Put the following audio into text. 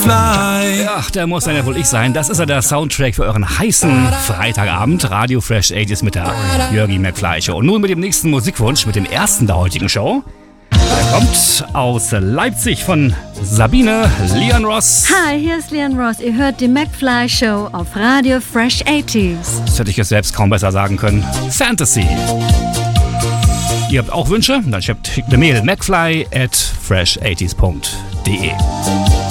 McFly. Ach, der muss dann ja wohl ich sein. Das ist ja der Soundtrack für euren heißen Freitagabend. Radio Fresh 80s mit der Jörgi McFly Show. Und nun mit dem nächsten Musikwunsch, mit dem ersten der heutigen Show. Der kommt aus Leipzig von Sabine Leon Ross. Hi, hier ist Leon Ross. Ihr hört die McFly Show auf Radio Fresh 80s. Das hätte ich jetzt selbst kaum besser sagen können. Fantasy. Ihr habt auch Wünsche? Dann schickt eine Mail McFly@fresh80s.de.